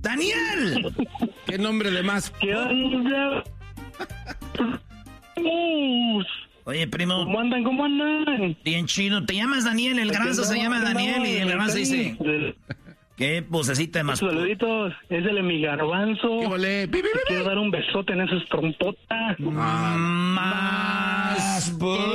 ¡Daniel! ¿Qué nombre de más? ¿Qué onda? Oye, primo. ¿Cómo andan? Bien chido. Te llamas Daniel, el garbanzo se llama Daniel y el garbanzo dice... ¿Qué vocecita de más? Saluditos, es el mi garbanzo. ¿Qué volé? Quiero dar un besote en esas trompotas. Más...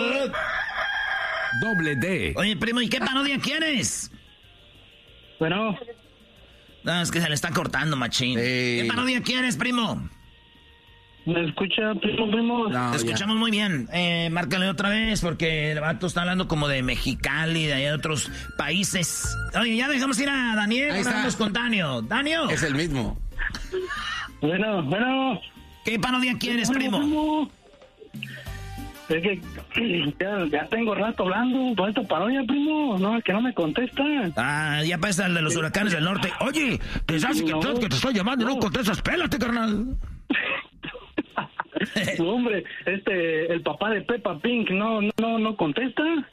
Doble D. Oye, primo, ¿y qué parodia quieres? Bueno. No, es que se le está cortando, machín. ¿Qué parodia quieres, primo? ¿Me escucha, primo? No, te escuchamos muy bien. Márcale otra vez porque el vato está hablando como de Mexicali, de allá de otros países. Oye, ya dejamos ir a Daniel. Ahí vamos con Danio. Danio. Es el mismo. Bueno. ¿Qué parodia quieres, primo? Es que ya tengo rato hablando por esta parodia, primo. No, que no me contesta. Ah, ya pasa el de los huracanes del norte. Oye, te sabes que te estoy llamando y no contestas. Pélate, carnal. No, hombre, el papá de Peppa Pig no contesta. No.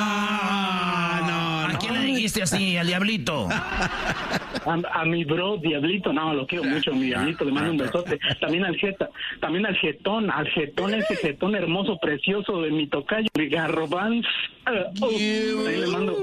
¿A quién le dijiste así, al diablito? A mi bro, Diablito, no, lo quiero mucho, mi Diablito, le mando un besote. También al jetón, ese jetón hermoso, precioso de mi tocayo, mi garbanzo. Ahí le mando.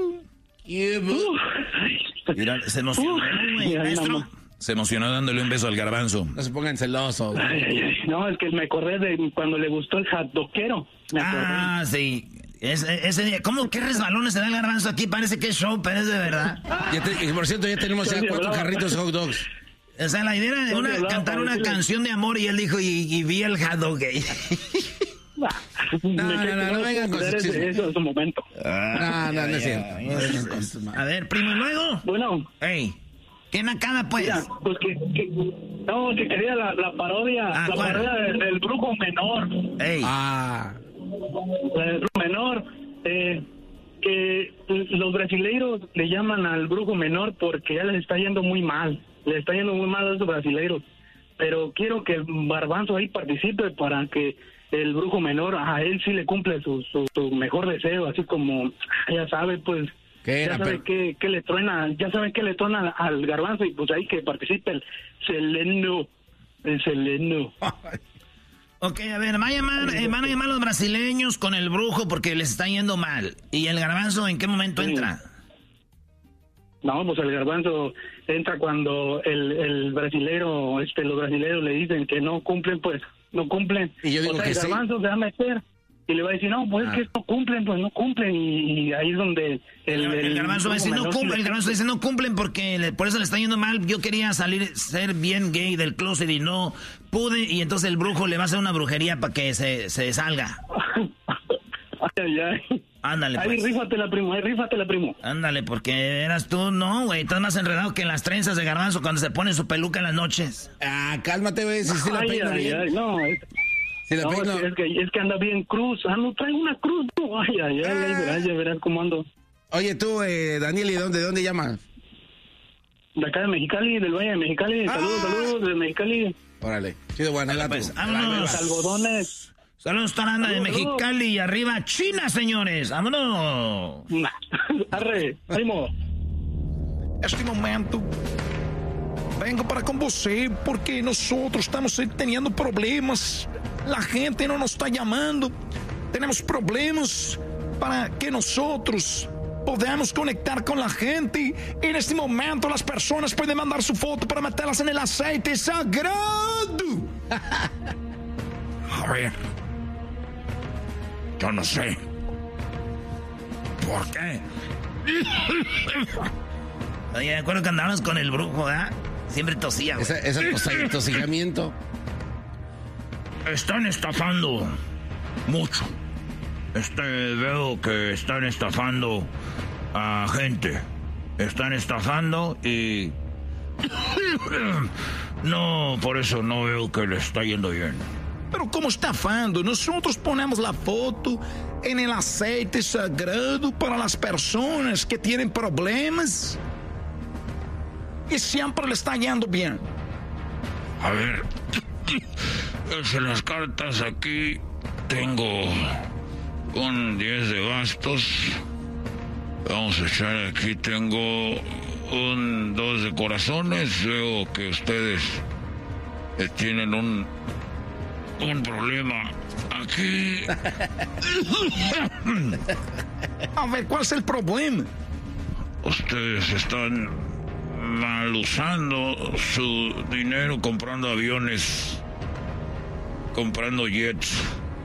Mira, se emocionó, maestro. Se emocionó dándole un beso al garbanzo. No se pongan celosos. No, es que me acordé de cuando le gustó el hotdoquero. Sí. Ese día, ¿cómo qué resbalones se da el garbanzo aquí? Parece que es show, pero es de verdad. Por cierto, ya tenemos 4 carritos de hot dogs. O sea, la idea era cantar una canción de amor y él dijo, y vi el hot dog gay. No vengan con eso es un momento. No es cierto. A ver, primo, ¿y luego? Bueno. Ey, ¿qué nacada, pues? Mira, pues que quería la parodia, parodia del brujo menor. Ey. El brujo menor, que los brasileiros le llaman al brujo menor porque ya les está yendo muy mal. Les está yendo muy mal a esos brasileiros. Pero quiero que el Garbanzo ahí participe para que el brujo menor a él sí le cumple su mejor deseo, así como, ya sabe, pues, ya sabe qué le truena, ya saben qué le truena al Garbanzo y pues ahí que participe el Seleno. Ok, a ver, van a llamar los brasileños con el brujo porque les está yendo mal. ¿Y el Garbanzo en qué momento entra? No, pues el Garbanzo entra cuando los brasileros le dicen que no cumplen, pues no cumplen. Y yo digo que el Garbanzo se va a meter y le va a decir, no, pues es que no cumplen, pues no cumplen. Y ahí es donde el Garbanzo va a decir, no cumplen. El Garbanzo dice, no cumplen porque por eso le está yendo mal. Yo quería ser bien gay del closet y no pude. Y entonces el brujo le va a hacer una brujería para que se salga. Ay. Ándale, pues. Ahí rífatela, primo. Ándale, porque eras tú, no, güey. Estás más enredado que en las trenzas de Garbanzo cuando se pone su peluca en las noches. Cálmate, güey. Si la peino bien. No, es que anda bien cruz. Trae una cruz. No. Ya verás cómo ando. Oye, tú, Daniel, ¿y de dónde llamas? De acá de Mexicali, del Valle de Mexicali. Saludos, de Mexicali. Órale. Chido, Guanajuato. Pues, vámonos. Algodones. Saludos, Taranda de Mexicali y arriba China, señores. ¡Vámonos! Arre, primo. Este momento vengo para con você porque nosotros estamos teniendo problemas. La gente no nos está llamando. Tenemos problemas para que nosotros podamos conectar con la gente. En este momento las personas pueden mandar su foto para meterlas en el aceite sagrado. A ver. Yo no sé. ¿Por qué? Oye, me acuerdo que andábamos con el brujo, ¿verdad? Siempre tosía, güey. Ese tosigamiento. Están estafando mucho. Veo que están estafando a gente. Están estafando y... No, por eso no veo que le está yendo bien. Pero como estafando, nosotros ponemos la foto en el aceite sagrado para las personas que tienen problemas y siempre le está yendo bien. A ver, en las cartas aquí tengo un 10 de bastos. Vamos a echar aquí, tengo un 2 de corazones. Veo que ustedes tienen un problema aquí. A ver, ¿cuál es el problema? Ustedes están mal usando su dinero comprando aviones, comprando jets.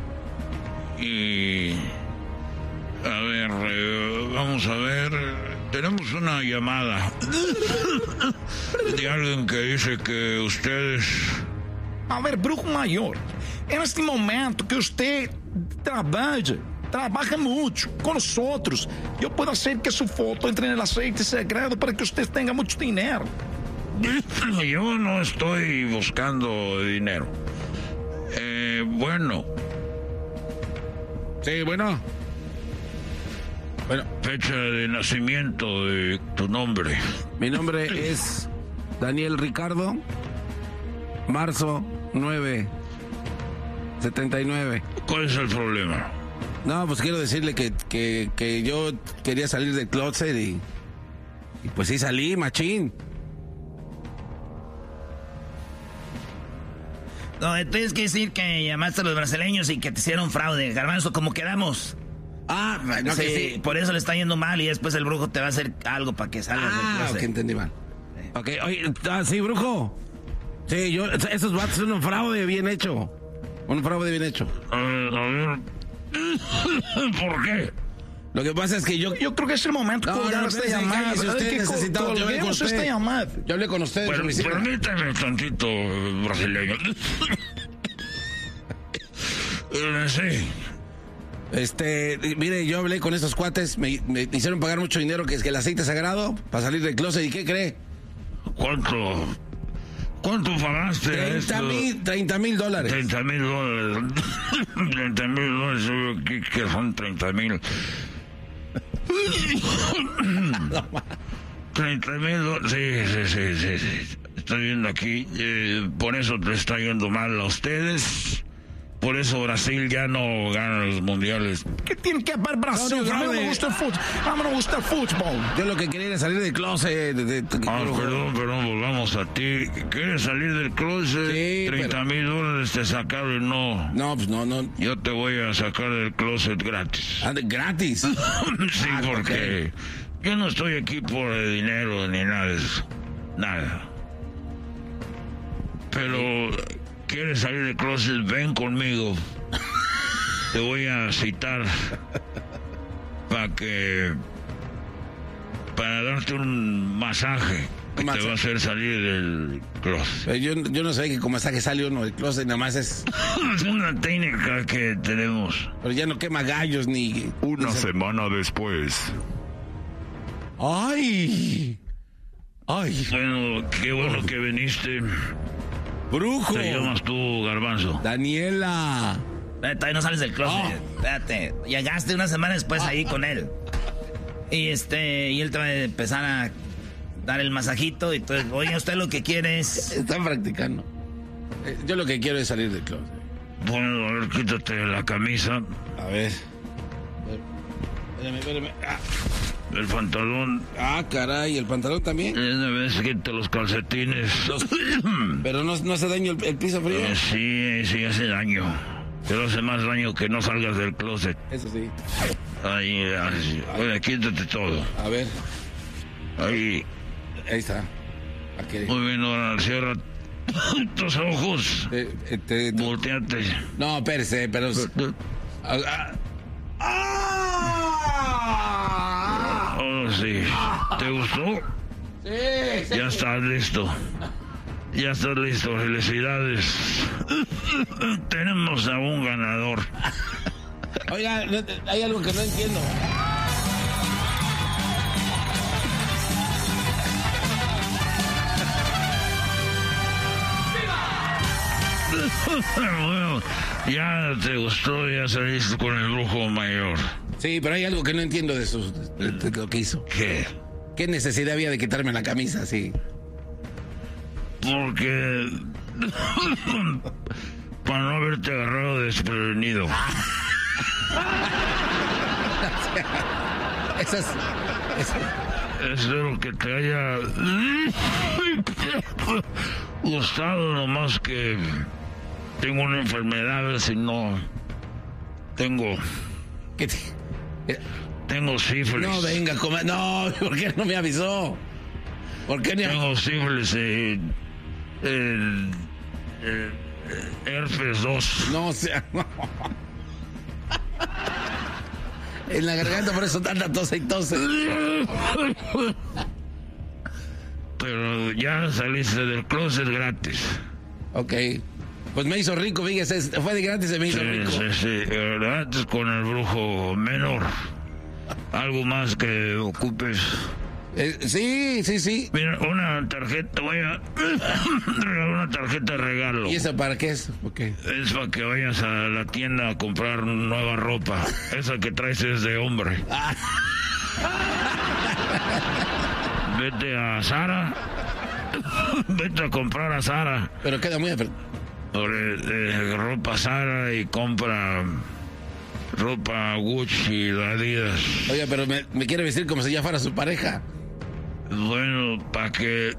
Y a ver, vamos a ver, tenemos una llamada de alguien que dice que ustedes... A ver, brujo mayor, en este momento que usted trabaja mucho con nosotros, yo puedo hacer que su foto entre en el aceite sagrado para que usted tenga mucho dinero. Yo no estoy buscando dinero. Bueno. Sí, bueno. Fecha de nacimiento de tu nombre. Mi nombre es Daniel Ricardo. Marzo 9, 79. ¿Cuál es el problema? No, pues quiero decirle que yo quería salir del closet y pues sí salí, machín. No, tienes que decir que llamaste a los brasileños y que te hicieron fraude, Garbanzo, como quedamos. Ah, no, sí, que sí. Por eso le está yendo mal y después el brujo te va a hacer algo para que salgas del closet. Ok, entendí mal. Ok, oye, sí, brujo. Sí, esos vatos son un fraude bien hecho. Un fraude bien hecho. A ver. ¿Por qué? Lo que pasa es que yo creo que es el momento de colgar esta llamada. Si usted necesitaba, yo hablé con usted. Esta llamada. Yo hablé con usted. Permítame tantito, brasileño. Sí. Mire, yo hablé con estos cuates, me hicieron pagar mucho dinero, que es que el aceite sagrado, para salir del closet. ¿Y qué cree? ¿Cuánto pagaste? $30,000. $30,000. $30,000, yo aquí que son 30,000. $30,000, sí. Estoy viendo aquí, por eso te está yendo mal a ustedes. Por eso Brasil ya no gana los mundiales. ¿Qué tiene que ver Brasil? A mí no me gusta el fútbol. A mí no me gusta el fútbol. Yo lo que quería era salir del closet. Perdón, volvamos a ti. ¿Quieres salir del closet? Sí, $30,000 te sacaron y no. No, pues no. Yo te voy a sacar del closet gratis. ¿Gratis? Sí, porque yo no estoy aquí por el dinero ni nada de eso. Nada. Pero... ¿quieres salir del closet? Ven conmigo. Te voy a citar para darte un masaje que te va a hacer salir del closet. Yo no sabía que con masaje sale uno del closet, nada más es una técnica que tenemos. Pero ya no quema gallos ni... Una semana después. ¡Ay! Bueno, qué bueno que viniste. ¡Brujo! ¿Te llamas tú, Garbanzo? Daniela. Todavía no sales del closet. Espérate. Llegaste una semana después ahí con él. Y él te va a empezar a dar el masajito. Y entonces, oye, usted lo que quiere es... Están practicando. Yo lo que quiero es salir del closet. Bueno, a ver, quítate la camisa. A ver. Espérame. El pantalón. Caray, ¿el pantalón también? Una vez quita los calcetines. Pero no hace daño el piso frío. Sí, hace daño. Pero hace más daño que no salgas del closet. Eso sí. Ahí, oye, quítate todo. A ver. Ahí está. Aquí. Muy bien, ahora cierra tus ojos. Volteate. No, espérese, pero... Oh, sí. ¿Te gustó? Sí. Ya estás listo. Felicidades. Tenemos a un ganador. Oiga, hay algo que no entiendo. Bueno, ya te gustó, ya saliste con el brujo mayor. Sí, pero hay algo que no entiendo de lo que hizo. ¿Qué? ¿Qué necesidad había de quitarme la camisa así? Porque... para no haberte agarrado desprevenido. Espero que te haya gustado, nomás que tengo una enfermedad, si no tengo... Tengo sífilis. No, venga, no, ¿por qué no me avisó? ¿Por qué Tengo sífilis, herpes 2. No, o sea, no. En la garganta, por eso tanta tose y tose. Pero ya saliste del closet gratis. Ok. Pues me hizo rico, fíjese, fue de gratis, se me hizo rico. Sí, gratis con el brujo menor. ¿Algo más que ocupes? Sí. Mira, una tarjeta, voy a regalar una tarjeta de regalo. ¿Y esa para qué es? Okay. Es para que vayas a la tienda a comprar nueva ropa. Esa que traes es de hombre. Vete a Zara. Vete a comprar a Zara. Pero queda muy... ropa Zara y compra ropa Gucci, Adidas. Oiga, pero me quiere vestir como si ya fuera su pareja. Bueno, para que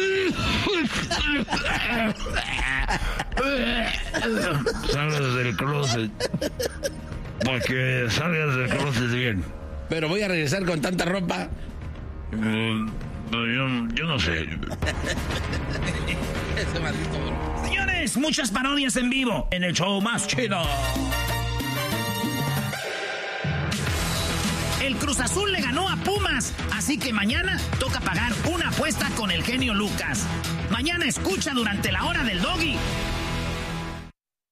salgas del closet. Para que salgas del closet bien. Pero voy a regresar con tanta ropa. Yo no sé. Ese maldito bro. Señores, muchas parodias en vivo en el show más chido. El Cruz Azul le ganó a Pumas, así que mañana toca pagar una apuesta con el genio Lucas. Mañana escucha durante la hora del Doggy